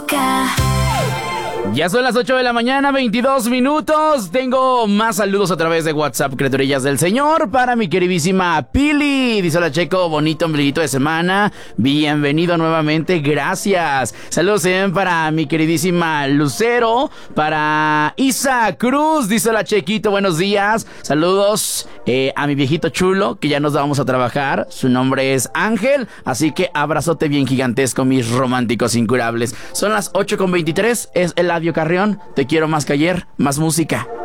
boca. Ya son las 8 de la mañana, 22 minutos. Tengo más saludos a través de WhatsApp, criaturillas del Señor, para mi queridísima Pili. Dice: hola, Checo, bonito ombliguito de semana. Bienvenido nuevamente, gracias. Saludos también para mi queridísima Lucero, para Isa Cruz. Dice: hola, Chequito, buenos días. Saludos a mi viejito chulo, que ya nos vamos a trabajar. Su nombre es Ángel, así que abrazote bien gigantesco, mis románticos incurables. Son las 8:23, es Eladio Carrión. Te quiero más que ayer, más música.